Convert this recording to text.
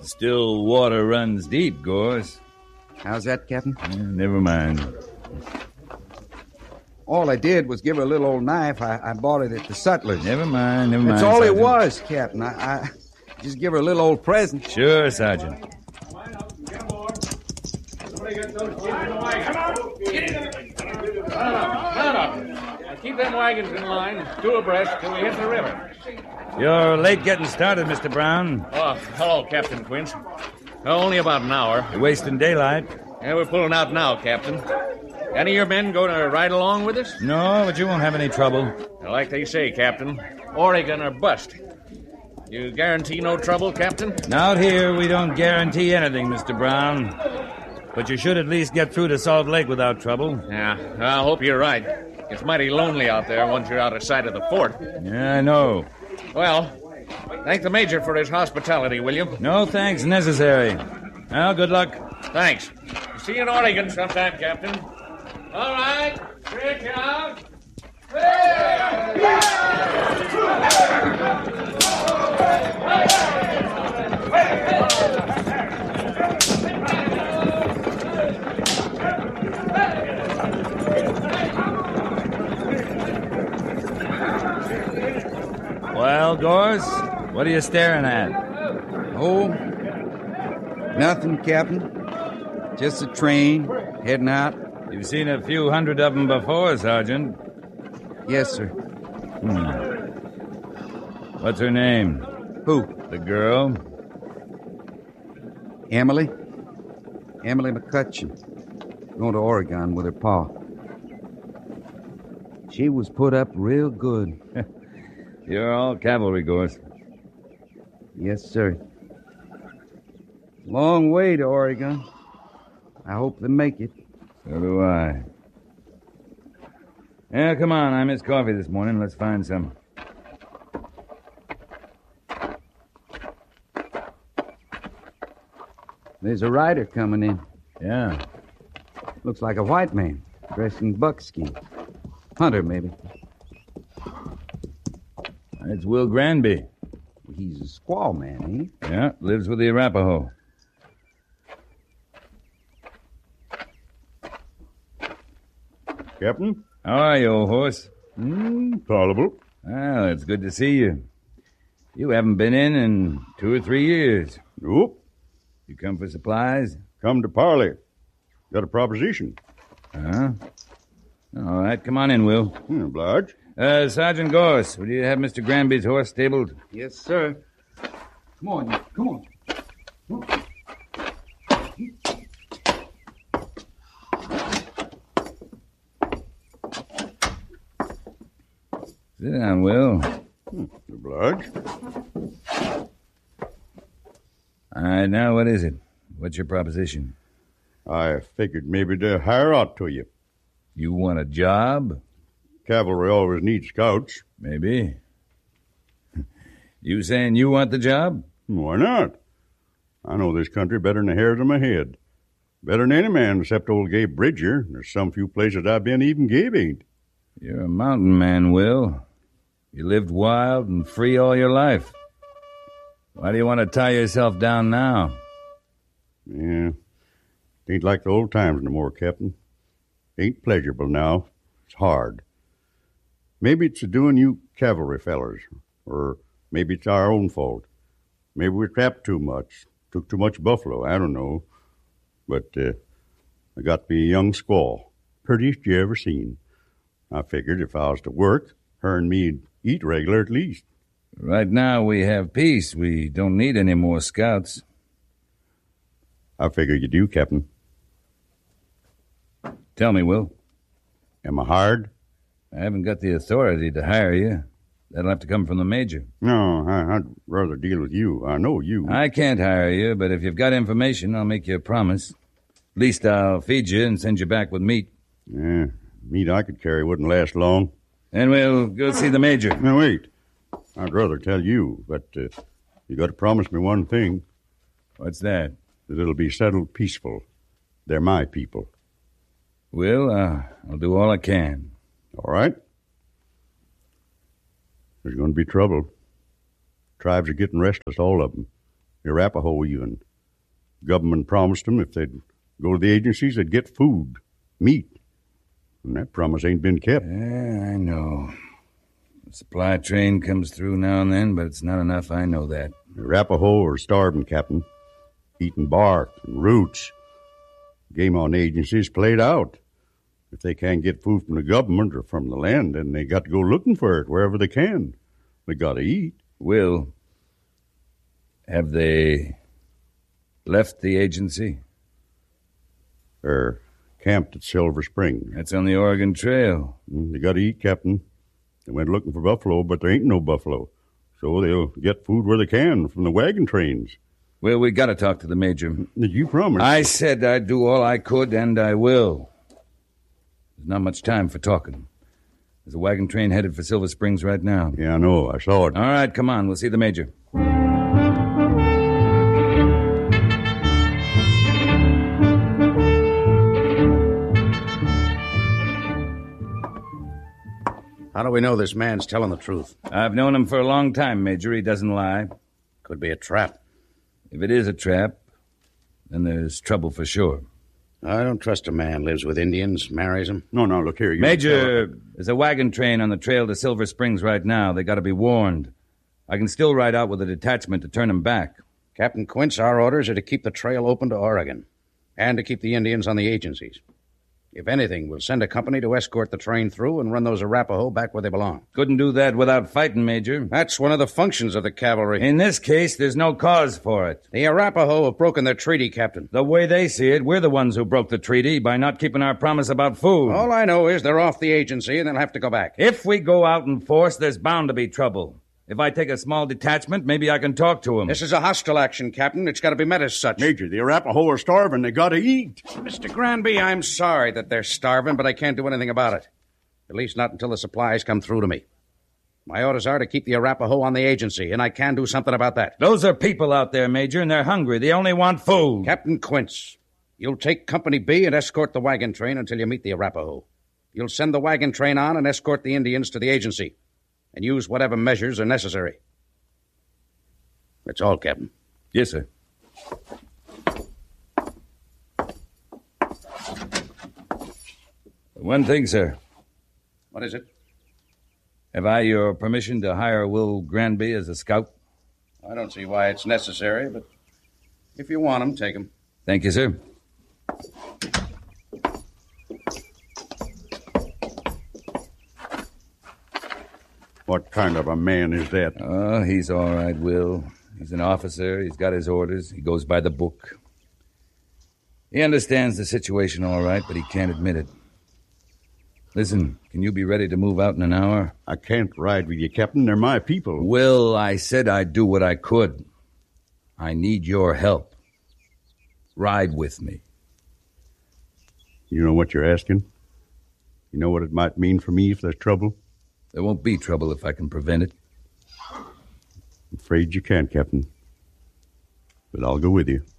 Still water runs deep, Gorse. How's that, Captain? Never mind. All I did was give her a little old knife. I bought it at the sutler's. Never mind. That's all Sergeant. it was, Captain. I just give her a little old present. Sure, Sergeant. Keep them wagons in line, two abreast, till we hit the river. You're late getting started, Mr. Brown. Oh, hello, Captain Quince. Only about an hour. You're wasting daylight. Yeah, we're pulling out now, Captain. Any of your men going to ride along with us? No, but you won't have any trouble. Like they say, Captain, Oregon or bust. You guarantee no trouble, Captain? Out here, we don't guarantee anything, Mr. Brown. But you should at least get through to Salt Lake without trouble. Yeah, I hope you're right. It's mighty lonely out there once you're out of sight of the fort. Yeah, I know. Well, thank the Major for his hospitality, will you? No thanks necessary. Well, good luck. Thanks. See you in Oregon sometime, Captain. All right, stretch out. Well, Gorse, what are you staring at? Oh, nothing, Captain. Just a train heading out. You've seen a few hundred of them before, Sergeant. Yes, sir. What's her name? Who? The girl? Emily? Emily McCutcheon. Going to Oregon with her pa. She was put up real good. You're all cavalry, Gorse. Yes, sir. Long way to Oregon. I hope they make it. So do I. Yeah, come on. I missed coffee this morning. Let's find some. There's a rider coming in. Yeah. Looks like a white man, dressed in buckskin. Hunter, maybe. It's Will Granby. He's a squaw man, ain't he? Yeah, lives with the Arapaho. Captain? How are you, old horse? Tolerable. Well, it's good to see you. You haven't been in 2 or 3 years. Nope. You come for supplies? Come to parley. Got a proposition. Huh? All right, come on in, Will. Oblige. Sergeant Gorse, will you have Mr. Granby's horse stabled? Yes, sir. Come on, come on. Sit down, Will. Oblige. All right, now what is it? What's your proposition? I figured maybe to hire out to you. You want a job? Cavalry always needs scouts. Maybe. You saying you want the job? Why not? I know this country better than the hairs on my head. Better than any man except old Gabe Bridger. There's some few places I've been even Gabe ain't. You're a mountain man, Will. You lived wild and free all your life. Why do you want to tie yourself down now? Yeah. Ain't like the old times no more, Captain. Ain't pleasurable now. It's hard. Maybe it's a doing you cavalry fellers, or maybe it's our own fault. Maybe we trapped too much, took too much buffalo, I don't know. But I got me a young squaw, prettiest you ever seen. I figured if I was to work, her and me'd eat regular at least. Right now we have peace. We don't need any more scouts. I figure you do, Captain. Tell me, Will. Am I hired? I haven't got the authority to hire you. That'll have to come from the major. No, I'd rather deal with you. I know you. I can't hire you, but if you've got information, I'll make you a promise. At least I'll feed you and send you back with meat. Yeah, meat I could carry wouldn't last long. Then we'll go see the major. Now, wait. I'd rather tell you, but you got to promise me one thing. What's that? That it'll be settled peaceful. They're my people. Will, I'll do all I can. All right? There's going to be trouble. Tribes are getting restless, all of them. Arapaho even. Government promised them if they'd go to the agencies, they'd get food, meat. And that promise ain't been kept. Yeah, I know. The supply train comes through now and then, but it's not enough, I know that. The Arapaho are starving, Captain. Eating bark and roots. Game on agencies played out. If they can't get food from the government or from the land, then they got to go looking for it wherever they can. They got to eat. Will, have they left the agency? They're camped at Silver Spring. That's on the Oregon Trail. They got to eat, Captain. They went looking for buffalo, but there ain't no buffalo. So they'll get food where they can from the wagon trains. Well, we got to talk to the major. Did you promise? I said I'd do all I could, and I will. There's not much time for talking. There's a wagon train headed for Silver Springs right now. Yeah, I know. I saw it. All right, come on. We'll see the major. How do we know this man's telling the truth? I've known him for a long time, Major. He doesn't lie. Could be a trap. If it is a trap, then there's trouble for sure. I don't trust a man lives with Indians, marries them. No, look here. You Major, there's a wagon train on the trail to Silver Springs right now. They got to be warned. I can still ride out with a detachment to turn them back. Captain Quince, our orders are to keep the trail open to Oregon and to keep the Indians on the agencies. If anything, we'll send a company to escort the train through and run those Arapaho back where they belong. Couldn't do that without fighting, Major. That's one of the functions of the cavalry. In this case, there's no cause for it. The Arapaho have broken their treaty, Captain. The way they see it, we're the ones who broke the treaty by not keeping our promise about food. All I know is they're off the agency and they'll have to go back. If we go out in force, there's bound to be trouble. If I take a small detachment, maybe I can talk to them. This is a hostile action, Captain. It's got to be met as such. Major, the Arapaho are starving. They got to eat. Mr. Granby, I'm sorry that they're starving, but I can't do anything about it. At least not until the supplies come through to me. My orders are to keep the Arapaho on the agency, and I can do something about that. Those are people out there, Major, and they're hungry. They only want food. Captain Quince, you'll take Company B and escort the wagon train until you meet the Arapaho. You'll send the wagon train on and escort the Indians to the agency, and use whatever measures are necessary. That's all, Captain. Yes, sir. One thing, sir. What is it? Have I your permission to hire Will Granby as a scout? I don't see why it's necessary, but if you want him, take him. Thank you, sir. What kind of a man is that? Oh, he's all right, Will. He's an officer. He's got his orders. He goes by the book. He understands the situation all right, but he can't admit it. Listen, can you be ready to move out in an hour? I can't ride with you, Captain. They're my people. Will, I said I'd do what I could. I need your help. Ride with me. You know what you're asking? You know what it might mean for me if there's trouble? There won't be trouble if I can prevent it. I'm afraid you can't, Captain. But I'll go with you.